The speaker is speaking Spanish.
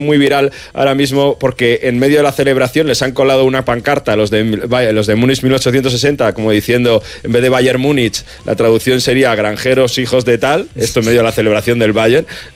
muy viral ahora mismo porque en medio de la celebración les han colado una pancarta a los de Múnich 1860, como diciendo, en vez de Bayern Múnich, la traducción sería granjeros hijos de tal, esto en medio de la celebración del Bayern,